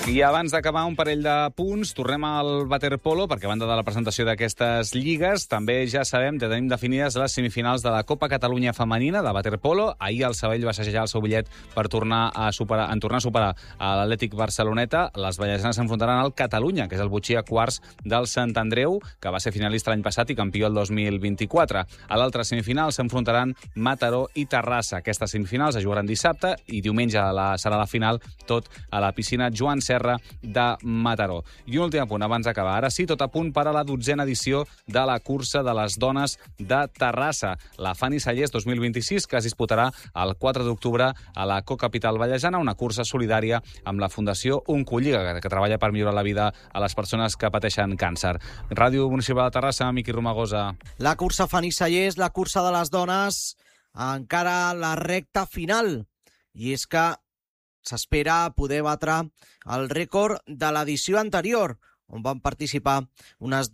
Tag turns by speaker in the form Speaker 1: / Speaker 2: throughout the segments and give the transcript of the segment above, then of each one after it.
Speaker 1: I abans d'acabar, un parell de punts. Tornem al waterpolo, perquè a banda de la presentació d'aquestes lligues, també ja sabem que tenim definides les semifinals de la Copa Catalunya Femenina de waterpolo. Ahir el Sabadell va assajar el seu bitllet per tornar a superar a l'Atlètic Barceloneta. Les vallesanes s'enfrontaran al Catalunya, que és el botxí a quarts del Sant Andreu, que va ser finalista l'any passat i campió el 2024. A l'altra semifinal s'enfrontaran Mataró i Terrassa. Aquestes semifinals es jugaran dissabte i diumenge serà la final, tot a la piscina Joan Serra de Mataró. I un últim punt abans d'acabar. Ara sí, tot a punt per a la 12a edició de la cursa de les dones de Terrassa, la Fanny Sallés 2026, que es disputarà el 4 d'octubre a la Cocapital Vallesana, una cursa solidària amb la Fundació Oncolliga, que treballa per millorar la vida a les persones que pateixen càncer. Ràdio Municipal de Terrassa, Miqui Romagosa.
Speaker 2: La cursa Fanny Sallés, la cursa de les dones, encara la recta final. I és que s'espera poder batre el rècord de l'edició anterior, on van participar unes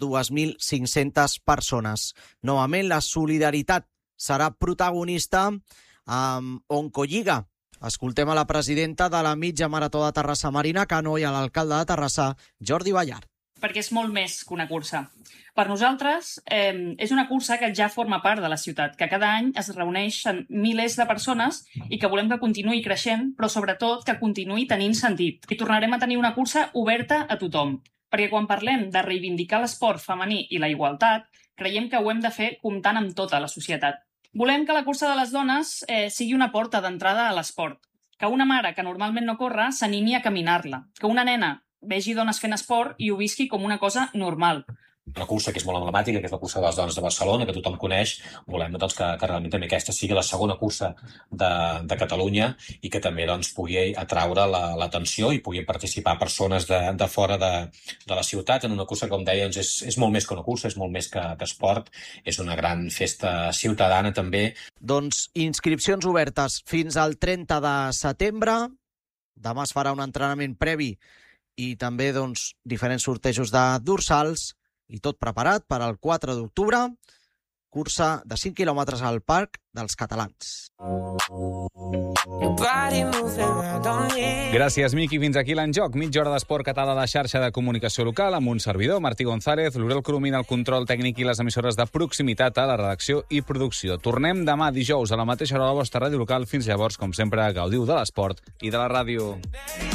Speaker 2: 2.500 persones. Novament, la solidaritat serà protagonista amb Oncolliga. Escoltem a la presidenta de la mitja marató de Terrassa, Marina Cano, i a l'alcalde de Terrassa, Jordi Ballart.
Speaker 3: Perquè és molt més que una cursa. Per nosaltres, és una cursa que ja forma part de la ciutat, que cada any es reuneixen milers de persones i que volem que continuï creixent, però sobretot que continuï tenint sentit. I tornarem a tenir una cursa oberta a tothom, perquè quan parlem de reivindicar l'esport femení i la igualtat, creiem que ho hem de fer comptant amb tota la societat. Volem que la cursa de les dones sigui una porta d'entrada a l'esport, que una mare que normalment no corre s'animi a caminar-la, que una nena vegi dones fent esport i ho visqui com una cosa normal.
Speaker 4: Una cursa que és molt emblemàtica, que és la cursa de les dones de Barcelona, que tothom coneix. Volem doncs, que realment també aquesta sigui la segona cursa de Catalunya i que també doncs, pugui atraure l'atenció i puguin participar persones de fora de la ciutat en una cursa que, com deia, doncs, és molt més que una cursa, és molt més que esport, és una gran festa ciutadana també.
Speaker 2: Doncs inscripcions obertes fins al 30 de setembre. Demà es farà un entrenament previ i també doncs, diferents sortejos de dorsals i tot preparat per al 4 d'octubre, cursa de 5 quilòmetres al Parc dels Catalans.
Speaker 1: Gràcies, Miqui. Fins aquí l'Enjoc. Mitja hora d'esport català de la xarxa de comunicació local amb un servidor, Martí González, l'Oriol Coromina, el control tècnic i les emissores de proximitat a la redacció i producció. Tornem demà dijous a la mateixa hora a la vostra ràdio local. Fins llavors, com sempre, gaudiu de l'esport i de la ràdio.